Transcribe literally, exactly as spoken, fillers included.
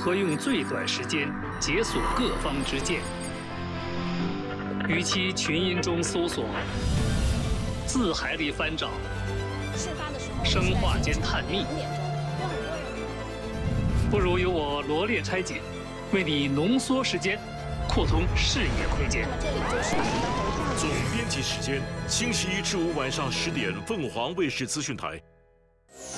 何用最短时间解锁各方之见？与其群音中搜索，字海里翻找， 事发的时候， 生化间探秘， 两点钟，有很多人。 不如由我罗列拆解，为你浓缩时间，扩通视野空间。 那么这里就是总编辑时间，星期一至五晚上十点，凤凰卫视资讯台。